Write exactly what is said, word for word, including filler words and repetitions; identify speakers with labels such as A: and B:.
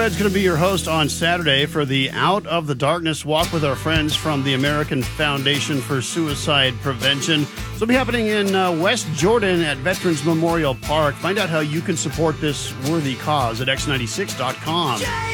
A: Red's going to be your host on Saturday for the Out of the Darkness Walk with our friends from the American Foundation for Suicide Prevention. This will be happening in uh, West Jordan at Veterans Memorial Park. Find out how you can support this worthy cause at x ninety-six dot com.